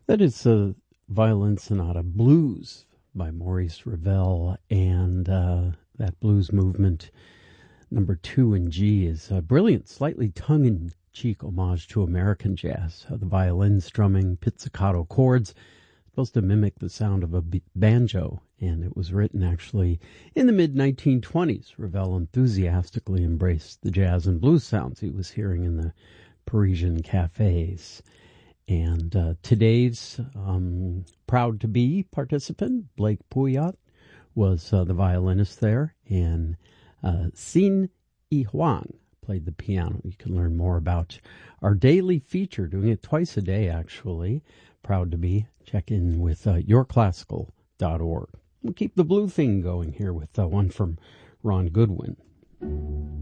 That is Violin Sonata Blues by Maurice Ravel, and that blues movement, number 2 in G, is a brilliant, slightly tongue-in-cheek homage to American jazz. The violin strumming pizzicato chords, supposed to mimic the sound of a banjo, and it was written actually in the mid-1920s. Ravel enthusiastically embraced the jazz and blues sounds he was hearing in the Parisian cafes. And today's proud-to-be participant, Blake Pouillat, was the violinist there, and Xin Yi Huang played the piano. You can learn more about our daily feature, doing it twice a day, actually. Proud to be. Check in with yourclassical.org. We'll keep the blue thing going here with one from Ron Goodwin.